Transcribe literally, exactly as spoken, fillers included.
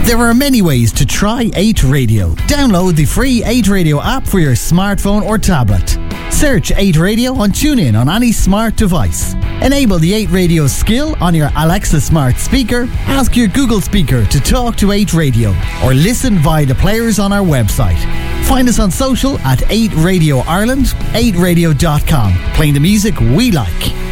There are many ways to try eight Radio. Download the free eight Radio app for your smartphone or tablet. Search eight Radio on TuneIn on any smart device. Enable the eight Radio skill on your Alexa smart speaker. Ask your Google speaker to talk to eight Radio or listen via the players on our website. Find us on social at eight Radio Ireland, eight radio dot com, playing the music we like.